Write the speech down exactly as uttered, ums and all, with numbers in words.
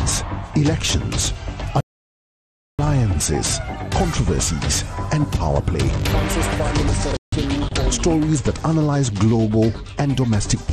politics, elections, alliances, controversies, and power play. Stories that analyze global and domestic